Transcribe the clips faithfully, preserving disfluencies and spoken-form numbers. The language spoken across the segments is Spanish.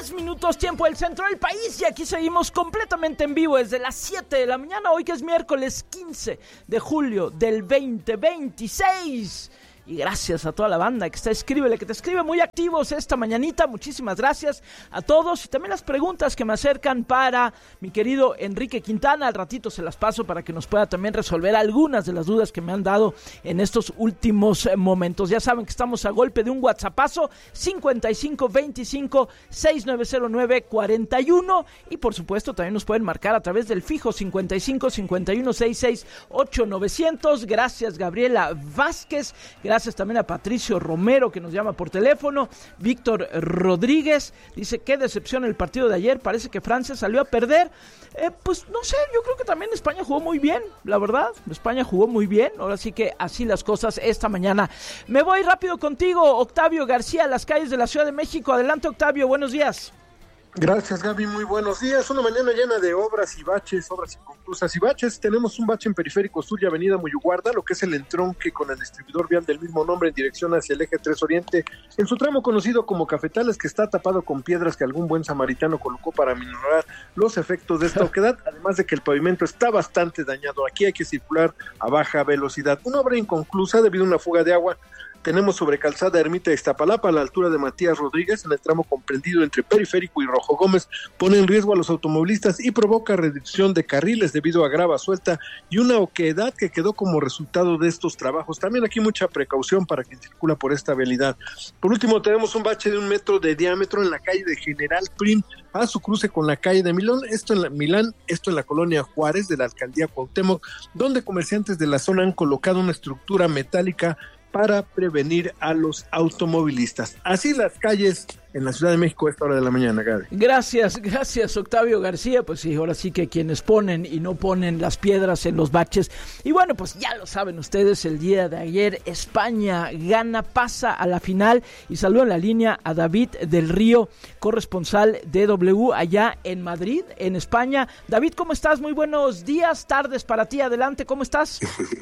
diez minutos, tiempo del centro del país, y aquí seguimos completamente en vivo desde las siete de la mañana, hoy que es miércoles quince de julio del veinte veintiséis. Y gracias a toda la banda que está escríbele, que te escribe muy activos esta mañanita. Muchísimas gracias a todos. Y también las preguntas que me acercan para mi querido Enrique Quintana. Al ratito se las paso para que nos pueda también resolver algunas de las dudas que me han dado en estos últimos momentos. Ya saben que estamos a golpe de un WhatsAppazo, cincuenta y cinco veinticinco sesenta y nueve cero nueve cuarenta y uno. Y por supuesto también nos pueden marcar a través del fijo cincuenta y cinco cincuenta y uno sesenta y seis ocho novecientos. Gracias Gabriela Vázquez. Gracias Gracias también a Patricio Romero, que nos llama por teléfono. Víctor Rodríguez dice: qué decepción el partido de ayer, parece que Francia salió a perder. Eh, pues no sé, yo creo que también España jugó muy bien, la verdad. España jugó muy bien, ahora sí que así las cosas esta mañana. Me voy rápido contigo, Octavio García, a las calles de la Ciudad de México. Adelante, Octavio, buenos días. Gracias, Gaby, muy buenos días. Una mañana llena de obras y baches, obras inconclusas y baches. Tenemos un bache en Periférico Sur y Avenida Muyuguarda, lo que es el entronque con el distribuidor vial del mismo nombre en dirección hacia el eje tres Oriente, en su tramo conocido como Cafetales, que está tapado con piedras que algún buen samaritano colocó para minorar los efectos de esta oquedad, además de que el pavimento está bastante dañado. Aquí hay que circular a baja velocidad. Una obra inconclusa debido a una fuga de agua. Tenemos sobre Calzada Ermita de Iztapalapa, a la altura de Matías Rodríguez, en el tramo comprendido entre Periférico y Rojo Gómez, pone en riesgo a los automovilistas y provoca reducción de carriles debido a grava suelta y una oquedad que quedó como resultado de estos trabajos. También aquí mucha precaución para quien circula por esta vialidad. Por último, tenemos un bache de un metro de diámetro en la calle de General Prim, a su cruce con la calle de Milán, esto en la, Milán, esto en la colonia Juárez de la alcaldía Cuauhtémoc, donde comerciantes de la zona han colocado una estructura metálica para prevenir a los automovilistas. Así las calles en la Ciudad de México a esta hora de la mañana, Gaby. Gracias, gracias Octavio García. Pues sí, ahora sí que quienes ponen y no ponen las piedras en los baches. Y bueno, pues ya lo saben ustedes, el día de ayer España gana, pasa a la final. Y saludo en la línea a David del Río, corresponsal de W allá en Madrid, en España. David, ¿cómo estás? Muy buenos días, tardes para ti. Adelante, ¿cómo estás?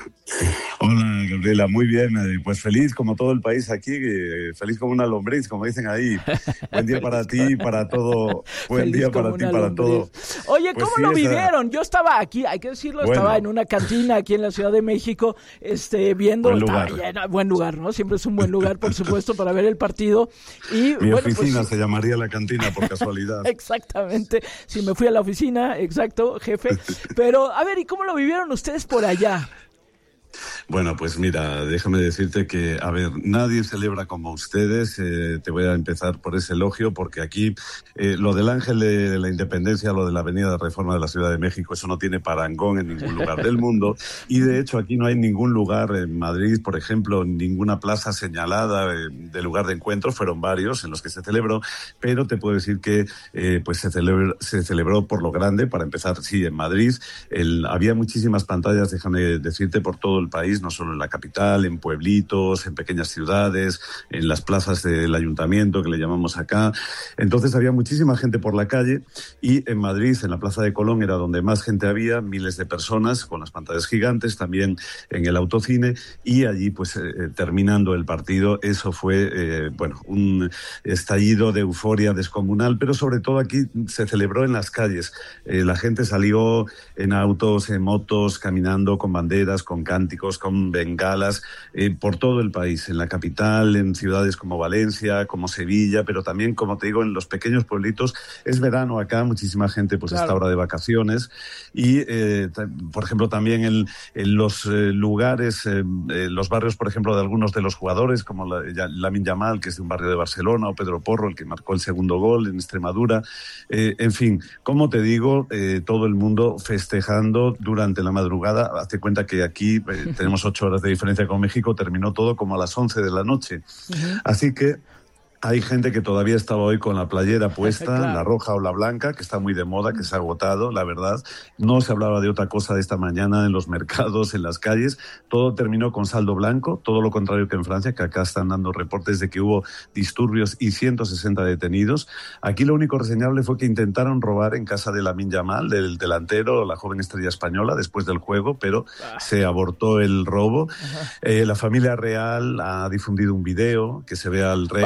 Hola, Gabriela, muy bien. Pues feliz como todo el país aquí, feliz como una lombriz, como dicen ahí. Buen día para ti, para todo. Buen Feliz día para ti, para lombriz. Todo. Oye, ¿cómo pues sí, lo vivieron? Esa... Yo estaba aquí, hay que decirlo, bueno. Estaba en una cantina aquí en la Ciudad de México, este, viendo. Buen lugar. Llena, buen lugar, ¿no? Siempre es un buen lugar, por supuesto, para ver el partido. Y, Mi bueno, oficina pues, se llamaría la cantina por casualidad. Exactamente. Si me fui a la oficina, exacto, jefe. Pero, a ver, ¿y cómo lo vivieron ustedes por allá? Bueno, pues mira, déjame decirte que, a ver, nadie celebra como ustedes. Eh, te voy a empezar por ese elogio, porque aquí eh, lo del Ángel de la Independencia, lo de la Avenida de Reforma de la Ciudad de México, eso no tiene parangón en ningún lugar del mundo. Y de hecho aquí no hay ningún lugar en Madrid, por ejemplo, ninguna plaza señalada eh, de lugar de encuentro. Fueron varios en los que se celebró, pero te puedo decir que eh, pues se celebró, se celebró por lo grande. Para empezar, sí, en Madrid el, había muchísimas pantallas, déjame decirte, por todo el país, no solo en la capital, en pueblitos, en pequeñas ciudades, en las plazas del ayuntamiento, que le llamamos acá. Entonces había muchísima gente por la calle, y en Madrid, en la Plaza de Colón, era donde más gente había, miles de personas con las pantallas gigantes, también en el autocine, y allí pues eh, terminando el partido, eso fue eh, bueno, un estallido de euforia descomunal, pero sobre todo aquí se celebró en las calles. Eh, la gente salió en autos, en motos, caminando con banderas, con cánticos, con bengalas, eh, por todo el país, en la capital, en ciudades como Valencia, como Sevilla, pero también, como te digo, en los pequeños pueblitos. Es verano acá, muchísima gente pues claro. Está ahora de vacaciones, y eh, t- por ejemplo también en, en los eh, lugares, eh, eh, los barrios, por ejemplo, de algunos de los jugadores, como la, ya, Lamine Yamal, que es de un barrio de Barcelona, o Pedro Porro, el que marcó el segundo gol en Extremadura, eh, en fin, como te digo, eh, todo el mundo festejando durante la madrugada. Hazte cuenta que aquí eh, tenemos ocho horas de diferencia con México, terminó todo como a las once de la noche. Uh-huh. Así que hay gente que todavía estaba hoy con la playera puesta, claro. La roja o la blanca, que está muy de moda, que se ha agotado, la verdad. No se hablaba de otra cosa de esta mañana en los mercados, en las calles. Todo terminó con saldo blanco, todo lo contrario que en Francia, que acá están dando reportes de que hubo disturbios y ciento sesenta detenidos. Aquí lo único reseñable fue que intentaron robar en casa de Lamine Yamal, del delantero, la joven estrella española, después del juego, pero ah. se abortó el robo. Eh, la familia real ha difundido un video que se ve al rey. Oye, pero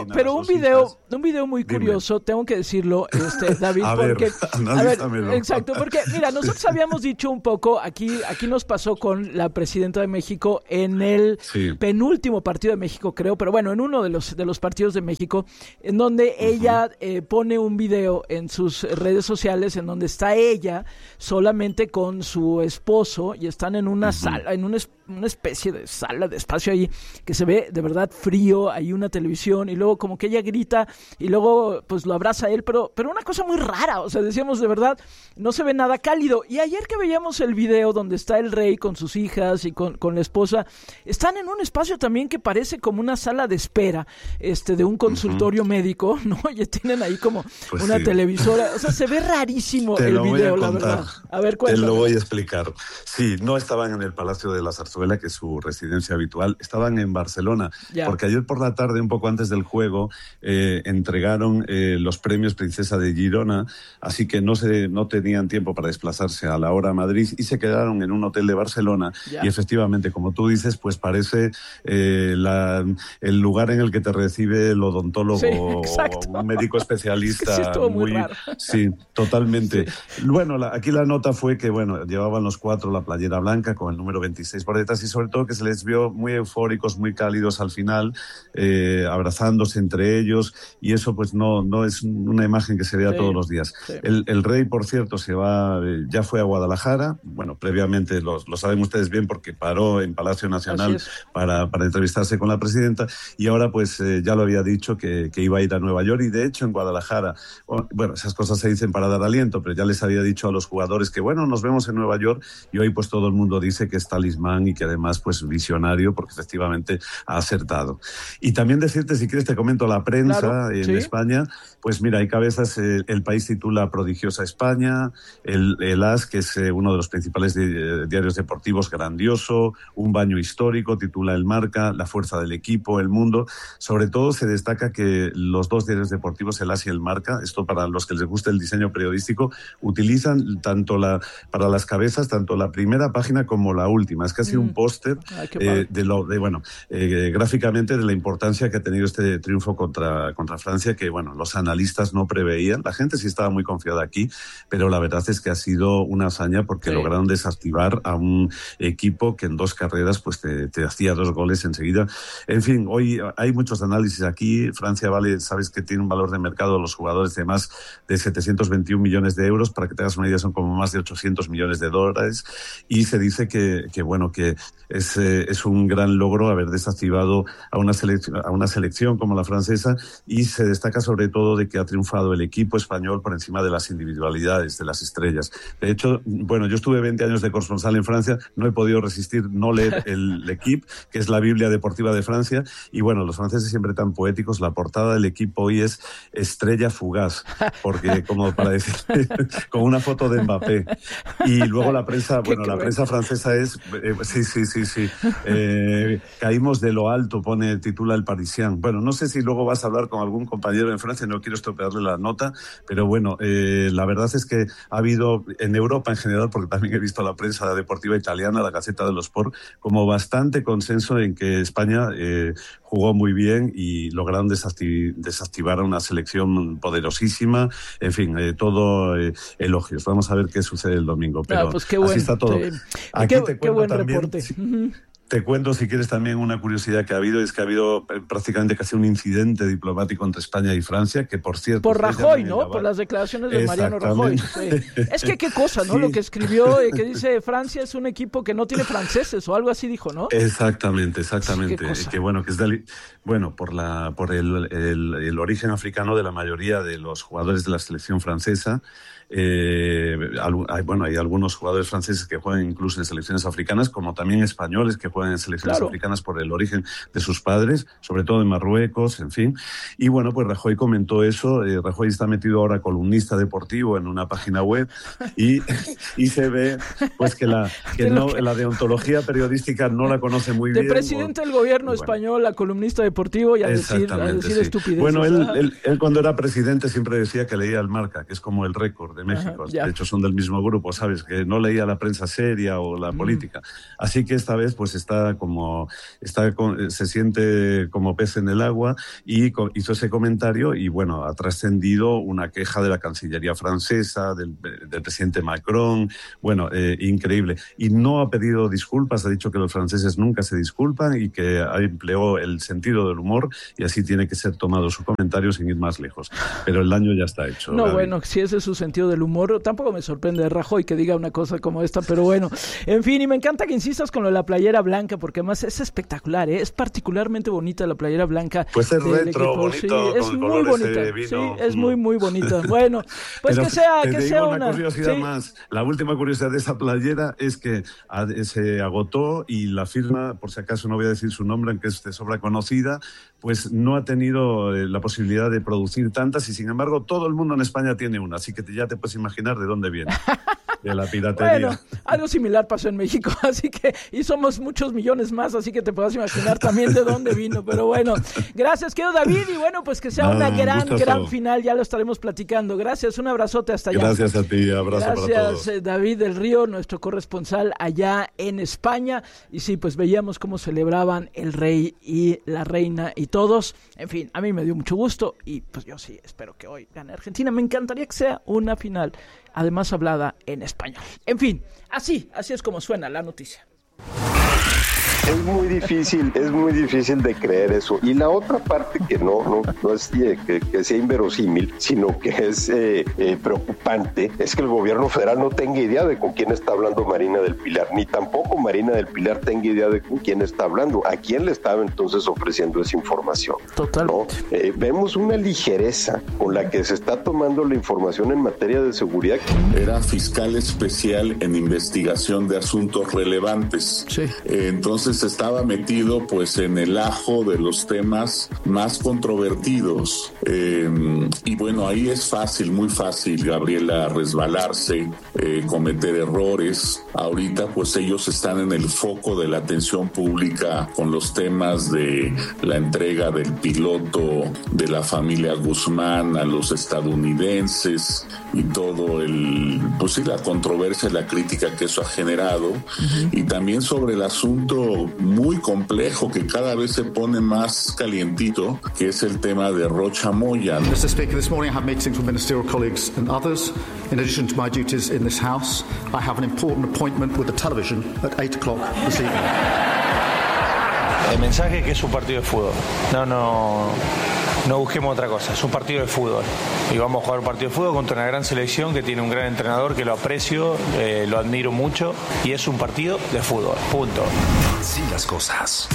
pero, pero un video, hijas. un video muy curioso, Dime. tengo que decirlo, este, David, a porque, ver, a ver, exacto, porque mira, nosotros habíamos dicho un poco, aquí, aquí nos pasó con la presidenta de México en el sí. penúltimo partido de México, creo, pero bueno, en uno de los de los partidos de México, en donde uh-huh. ella eh, pone un video en sus redes sociales, en donde está ella solamente con su esposo y están en una uh-huh. sala, en una, una especie de sala de espacio ahí que se ve de verdad frío, hay una televisión y luego como que ella grita y luego pues lo abraza a él, pero, pero una cosa muy rara, o sea, decíamos de verdad, no se ve nada cálido. Y ayer que veíamos el video donde está el rey con sus hijas y con, con la esposa, están en un espacio también que parece como una sala de espera este de un consultorio uh-huh. médico, ¿no? Y tienen ahí como pues una sí. televisora, o sea, se ve rarísimo Te el lo video, voy a la contar. verdad. A ver, cuéntame. Te lo voy a explicar. Sí, no estaban en el Palacio de la Zarzuela, que es su residencia habitual, estaban en Barcelona, ya. porque ayer por la tarde, un poco antes del juego, eh, entregaron eh, los premios Princesa de Girona, así que no se no tenían tiempo para desplazarse a la hora a Madrid y se quedaron en un hotel de Barcelona ya. y efectivamente, como tú dices, pues parece eh, la, el lugar en el que te recibe el odontólogo sí, o un médico especialista. Es que sí, muy, muy raro. Sí, totalmente. Sí. Bueno, la, aquí la nota fue que, bueno, llevaban los cuatro la playera blanca con el número veintiséis por detrás y sobre todo que se les vio muy eufóricos, muy cálidos al final, eh, abrazándose entre ellos y eso pues no, no es una imagen que se vea sí, todos los días. Sí. El, el rey, por cierto, se va, eh, ya fue a Guadalajara, bueno, previamente lo, lo saben ustedes bien porque paró en Palacio Nacional para, para entrevistarse con la presidenta y ahora pues eh, ya lo había dicho que, que iba a ir a Nueva York y de hecho en Guadalajara, bueno, esas cosas se dicen para dar aliento, pero ya les había dicho a los jugadores que bueno, nos vemos en Nueva York y hoy pues todo el mundo dice que es talismán y que además pues visionario porque efectivamente ha acertado. Y también decirte, si quieres te comento la prensa claro, en ¿sí? España, pues mira, hay cabezas, el, el País titula Prodigiosa España, el, el As, que es eh, uno de los principales di- diarios deportivos, grandioso, un baño histórico, titula El Marca, La fuerza del equipo, El Mundo. Sobre todo se destaca que los dos diarios deportivos, el As y El Marca, esto para los que les gusta el diseño periodístico, utilizan tanto la para las cabezas, tanto la primera página como la última. Es casi mm. un póster eh, de lo de bueno, eh, gráficamente de la importancia que ha tenido este triunfo contra, contra Francia, que bueno, los analistas no preveían. La gente sí estaba muy confiada aquí, pero la verdad es que ha sido una hazaña porque sí. lograron desactivar a un equipo que en dos carreras pues te, te hacía dos goles enseguida. En fin, hoy hay muchos análisis aquí. Francia vale, sabes que tiene un valor de mercado de los jugadores de más de setecientos veintiún millones de euros, para que te hagas una idea son como más de ochocientos millones de dólares y se dice que, que bueno, que es, eh, es un gran logro haber desactivado a una, selección, a una selección como la francesa y se destaca sobre todo de que ha triunfado el equipo español por encima de las individualidades, de las estrellas. De hecho, bueno, yo estuve veinte años de corresponsal en Francia, no he podido resistir no leer el L'Équipe, que es la Biblia deportiva de Francia, y bueno, los franceses siempre tan poéticos, la portada del Equipo hoy es Estrella Fugaz, porque como para decir, con una foto de Mbappé. Y luego la prensa, bueno, la prensa francesa es, eh, sí, sí, sí, sí, eh, caímos de lo alto, pone, titula El Parisien. Bueno, no sé si luego vas a hablar con algún compañero en Francia, no quiero estropearle la nota, pero bueno, eh, la verdad es que ha habido en Europa en general, porque también he visto la prensa deportiva italiana, la Gazzetta dello Sport, como bastante consenso en que España eh, jugó muy bien y lograron desactiv- desactivar a una selección poderosísima. En fin, eh, todo eh, elogios. Vamos a ver qué sucede el domingo, pero ah, pues qué buen, así está todo. Sí. Aquí qué, te qué buen también, reporte. Sí, te cuento, si quieres, también una curiosidad que ha habido, es que ha habido prácticamente casi un incidente diplomático entre España y Francia, que por cierto... Por Rajoy, ¿no? Por las declaraciones de Mariano Rajoy. Sí. Es que qué cosa, ¿no? Sí. Lo que escribió, eh, que dice Francia es un equipo que no tiene franceses o algo así dijo, ¿no? Exactamente, exactamente. Sí, que bueno, que es del, bueno, por la por el, el, el origen africano de la mayoría de los jugadores de la selección francesa. Eh, hay, bueno, hay algunos jugadores franceses que juegan incluso en selecciones africanas, como también españoles que juegan en selecciones claro. africanas por el origen de sus padres, sobre todo en Marruecos, en fin. Y bueno, pues Rajoy comentó eso. Eh, Rajoy está metido ahora columnista deportivo en una página web y, y se ve pues que la que no la deontología periodística no la conoce muy de bien. De presidente o, del gobierno bueno. español a columnista deportivo y a decir, a decir sí. estupideces. Bueno, él, él, él cuando era presidente siempre decía que leía El Marca, que es como El Récord de México. Ajá, de hecho, son del mismo grupo, ¿sabes? Que no leía la prensa seria o la mm. política. Así que esta vez, pues está como está con, se siente como pez en el agua, y co, hizo ese comentario y bueno, ha trascendido una queja de la Cancillería francesa, del, del presidente Macron, bueno, eh, increíble. Y no ha pedido disculpas, ha dicho que los franceses nunca se disculpan y que empleó el sentido del humor, y así tiene que ser tomado su comentario sin ir más lejos. Pero el daño ya está hecho. No, Gaby. Bueno, si ese es su sentido del humor, tampoco me sorprende de Rajoy que diga una cosa como esta, pero bueno, en fin, y me encanta que insistas con lo de la playera blanca, porque además es espectacular, ¿eh? Es particularmente bonita la playera blanca. Pues es retro, bonito, sí, con es el muy color bonita, ese vino. sí, es muy, muy bonita. Bueno, pues Pero que sea, te que digo sea una, una curiosidad ¿sí? más. La última curiosidad de esa playera es que se agotó y la firma, por si acaso no voy a decir su nombre, aunque es de sobra conocida, pues no ha tenido la posibilidad de producir tantas, y sin embargo todo el mundo en España tiene una, así que ya te puedes imaginar de dónde viene. De la piratería. Bueno, algo similar pasó en México, así que, y somos muchos millones más, así que te puedes imaginar también de dónde vino, pero bueno, gracias, querido David, y bueno, pues que sea no, una gran, gustazo. gran final, ya lo estaremos platicando. Gracias, un abrazote hasta allá. Gracias a ti, abrazo gracias, para todos. Gracias, David del Río, nuestro corresponsal allá en España, y sí, pues veíamos cómo celebraban el rey y la reina y todos, en fin, a mí me dio mucho gusto, y pues yo sí, espero que hoy gane Argentina, me encantaría que sea una final, además hablada en español. En fin, así, así es como suena la noticia. Es muy difícil, es muy difícil de creer eso. Y la otra parte que no, no, no es que, que sea inverosímil, sino que es eh, eh, preocupante, es que el gobierno federal no tenga idea de con quién está hablando Marina del Pilar, ni tampoco Marina del Pilar tenga idea de con quién está hablando, a quién le estaba entonces ofreciendo esa información. Total. ¿No? Eh, vemos una ligereza con la que se está tomando la información en materia de seguridad. Era fiscal especial en investigación de asuntos relevantes. Sí. Eh, entonces estaba metido pues en el ajo de los temas más controvertidos, eh, y bueno, ahí es fácil, muy fácil, Gabriela, resbalarse, eh, cometer errores. Ahorita pues ellos están en el foco de la atención pública con los temas de la entrega del piloto de la familia Guzmán a los estadounidenses y todo el, pues sí, la controversia, la crítica que eso ha generado, uh-huh. y también sobre el asunto muy complejo que cada vez se pone más calientito, que es el tema de Rocha Moya. mister Speaker, this morning I have meetings with ministerial colleagues and others. In addition to my duties in this House, I have an important appointment with the television at eight o'clock this evening. El mensaje es que es un partido de fútbol. No, no, no busquemos otra cosa. Es un partido de fútbol. Y vamos a jugar un partido de fútbol contra una gran selección que tiene un gran entrenador que lo aprecio, eh, lo admiro mucho. Y es un partido de fútbol. Punto. Así las cosas.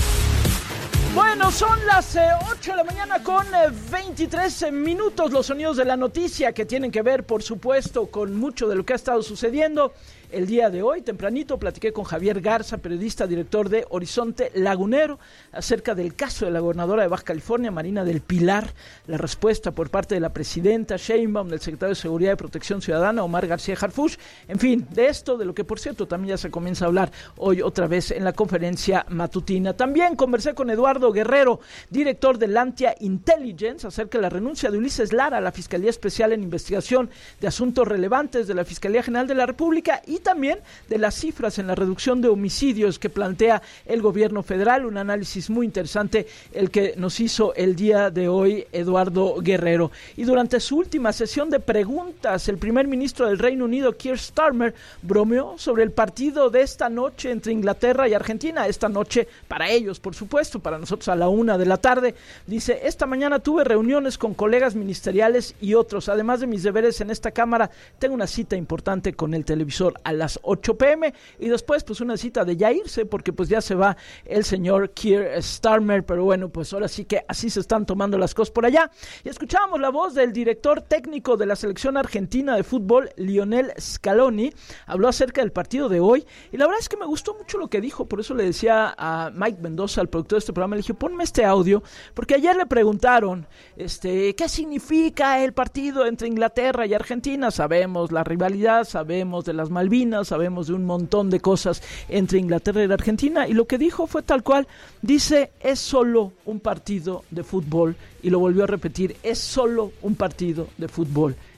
Bueno, son las eh, ocho de la mañana con eh, veintitrés minutos. Los sonidos de la noticia que tienen que ver, por supuesto, con mucho de lo que ha estado sucediendo. El día de hoy, tempranito, platiqué con Javier Garza, periodista, director de Horizonte Lagunero, acerca del caso de la gobernadora de Baja California, Marina del Pilar, la respuesta por parte de la presidenta Sheinbaum, del secretario de Seguridad y Protección Ciudadana, Omar García Harfuch, en fin, de esto, de lo que por cierto también ya se comienza a hablar hoy otra vez en la conferencia matutina. También conversé con Eduardo Guerrero, director de Lantia Intelligence, acerca de la renuncia de Ulises Lara a la Fiscalía Especial en Investigación de Asuntos Relevantes de la Fiscalía General de la República, y también de las cifras en la reducción de homicidios que plantea el gobierno federal. Un análisis muy interesante el que nos hizo el día de hoy Eduardo Guerrero. Y durante su última sesión de preguntas, el primer ministro del Reino Unido, Keir Starmer, bromeó sobre el partido de esta noche entre Inglaterra y Argentina. Esta noche para ellos, por supuesto, para nosotros a la una de la tarde. Dice: esta mañana tuve reuniones con colegas ministeriales y otros. Además de mis deberes en esta cámara, tengo una cita importante con el televisor a las ocho pm, y después pues una cita de ya irse, porque pues ya se va el señor Keir Starmer. Pero bueno, pues ahora sí que así se están tomando las cosas por allá. Y escuchábamos la voz del director técnico de la selección argentina de fútbol, Lionel Scaloni. Habló acerca del partido de hoy, y la verdad es que me gustó mucho lo que dijo. Por eso le decía a Mike Mendoza, al productor de este programa, le dije: ponme este audio, porque ayer le preguntaron este, ¿qué significa el partido entre Inglaterra y Argentina? Sabemos la rivalidad, sabemos de las Malvinas, sabemos de un montón de cosas entre Inglaterra y Argentina, y lo que dijo fue tal cual. Dice: es solo un partido de fútbol, y lo volvió a repetir: es solo un partido de fútbol.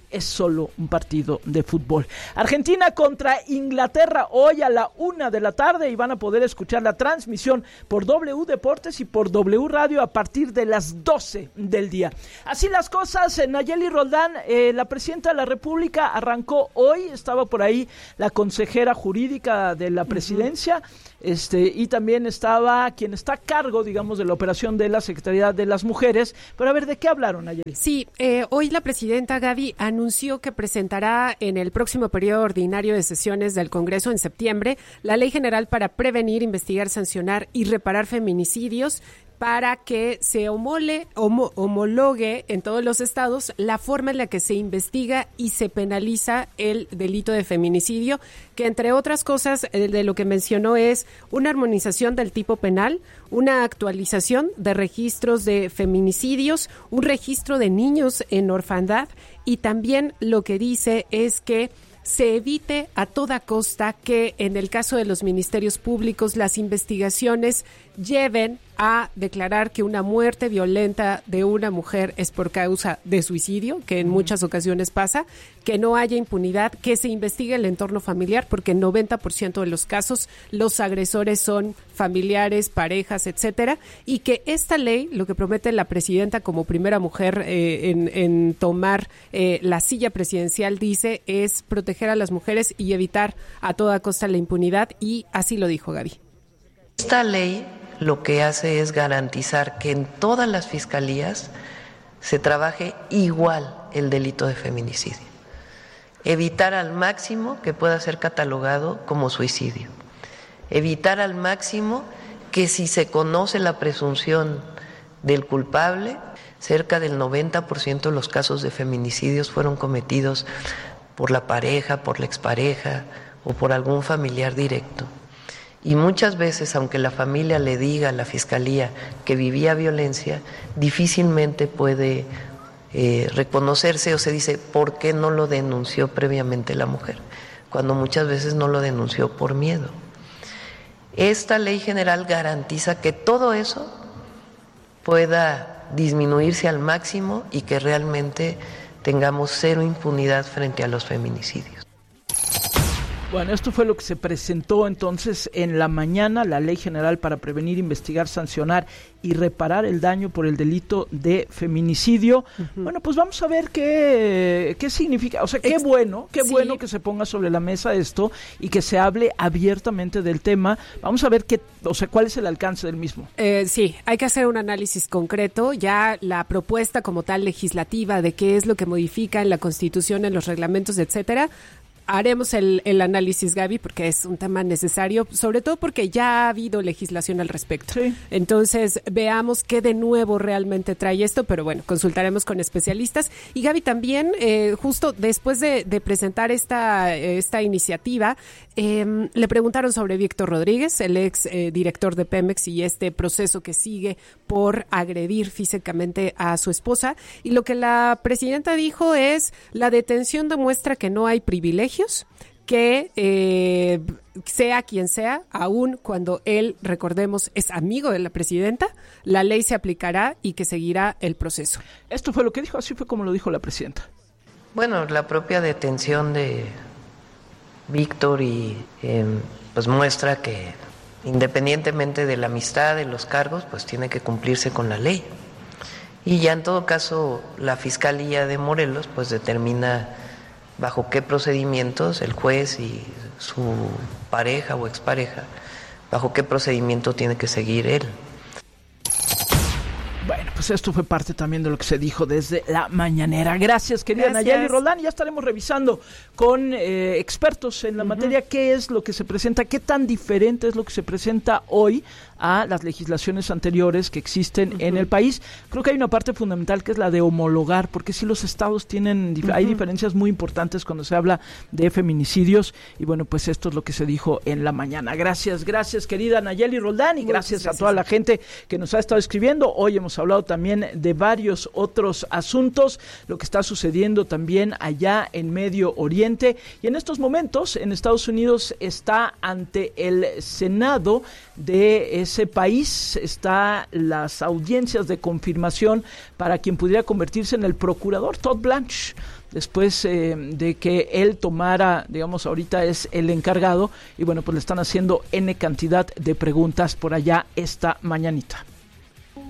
es solo un partido de fútbol. Argentina contra Inglaterra hoy a la una de la tarde y van a poder escuchar la transmisión por W Deportes y por W Radio a partir de las doce del día. Así las cosas, Nayeli Roldán, eh, la presidenta de la República arrancó hoy, estaba por ahí la consejera jurídica de la presidencia, uh-huh. este, y también estaba quien está a cargo, digamos, de la operación de la Secretaría de las Mujeres. Pero a ver, ¿de qué hablaron, Nayeli? Sí, eh, hoy la presidenta Gaby anunció que presentará en el próximo periodo ordinario de sesiones del Congreso en septiembre la Ley General para prevenir, investigar, sancionar y reparar feminicidios, para que se homole, homo, homologue en todos los estados la forma en la que se investiga y se penaliza el delito de feminicidio, que entre otras cosas eh, de lo que mencionó es una armonización del tipo penal, una actualización de registros de feminicidios, un registro de niños en orfandad, y también lo que dice es que se evite a toda costa que en el caso de los ministerios públicos las investigaciones lleven a declarar que una muerte violenta de una mujer es por causa de suicidio, que en muchas ocasiones pasa, que no haya impunidad, que se investigue el entorno familiar, porque en noventa por ciento de los casos los agresores son familiares, parejas, etcétera, y que esta ley, lo que promete la presidenta como primera mujer eh, en, en tomar eh, la silla presidencial, dice, es proteger a las mujeres y evitar a toda costa la impunidad, y así lo dijo Gaby. Esta ley lo que hace es garantizar que en todas las fiscalías se trabaje igual el delito de feminicidio. Evitar al máximo que pueda ser catalogado como suicidio. Evitar al máximo que si se conoce la presunción del culpable, cerca del noventa por ciento de los casos de feminicidios fueron cometidos por la pareja, por la expareja o por algún familiar directo. Y muchas veces, aunque la familia le diga a la fiscalía que vivía violencia, difícilmente puede eh, reconocerse o se dice, ¿por qué no lo denunció previamente la mujer? Cuando muchas veces no lo denunció por miedo. Esta ley general garantiza que todo eso pueda disminuirse al máximo y que realmente tengamos cero impunidad frente a los feminicidios. Bueno, esto fue lo que se presentó entonces en la mañana, la Ley General para prevenir, investigar, sancionar y reparar el daño por el delito de feminicidio. Uh-huh. Bueno, pues vamos a ver qué, qué significa, o sea, qué bueno, qué sí. bueno que se ponga sobre la mesa esto y que se hable abiertamente del tema. Vamos a ver qué, o sea, cuál es el alcance del mismo. Eh, sí, hay que hacer un análisis concreto, ya la propuesta como tal legislativa de qué es lo que modifica en la Constitución, en los reglamentos, etcétera. Haremos el, el análisis, Gaby, porque es un tema necesario, sobre todo porque ya ha habido legislación al respecto. Sí. Entonces, veamos qué de nuevo realmente trae esto, pero bueno, consultaremos con especialistas. Y Gaby, también, eh, justo después de, de presentar esta, esta iniciativa, eh, le preguntaron sobre Víctor Rodríguez, el ex eh, director de Pemex, y este proceso que sigue por agredir físicamente a su esposa. Y lo que la presidenta dijo es, la detención demuestra que no hay privilegios, que eh, sea quien sea, aun cuando él, recordemos, es amigo de la presidenta, la ley se aplicará y que seguirá el proceso. Esto fue lo que dijo, así fue como lo dijo la presidenta. Bueno, la propia detención de Víctor y eh, pues muestra que independientemente de la amistad, de los cargos, pues tiene que cumplirse con la ley. Y ya en todo caso la Fiscalía de Morelos pues determina bajo qué procedimientos el juez y su pareja o expareja, bajo qué procedimiento tiene que seguir él. Bueno, pues esto fue parte también de lo que se dijo desde la mañanera. Gracias, querida Gracias. Nayeli Roldán. Ya estaremos revisando con eh, expertos en la uh-huh. materia qué es lo que se presenta, qué tan diferente es lo que se presenta hoy a las legislaciones anteriores que existen uh-huh. en el país. Creo que hay una parte fundamental que es la de homologar, porque sí los estados tienen, uh-huh. hay diferencias muy importantes cuando se habla de feminicidios, y bueno, pues esto es lo que se dijo en la mañana. Gracias, gracias, querida Nayeli Roldán, y gracias, gracias a toda la gente que nos ha estado escribiendo. Hoy hemos hablado también de varios otros asuntos, lo que está sucediendo también allá en Medio Oriente. Y en estos momentos en Estados Unidos está ante el Senado de ese país, está las audiencias de confirmación para quien pudiera convertirse en el procurador Todd Blanche, después eh, de que él tomara, digamos, ahorita es el encargado, y bueno, pues le están haciendo N cantidad de preguntas por allá esta mañanita.